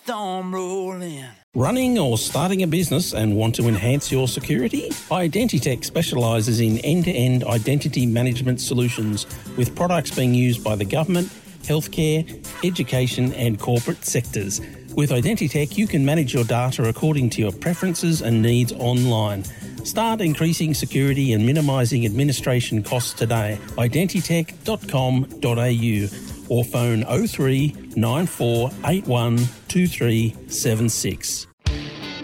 storm roll in. Running or starting a business and want to enhance your security? Identitech specialises in end-to-end identity management solutions with products being used by the government, healthcare, education and corporate sectors. With Identitech, you can manage your data according to your preferences and needs online. Start increasing security and minimising administration costs today. Identitech.com.au or phone 03 9481 2376.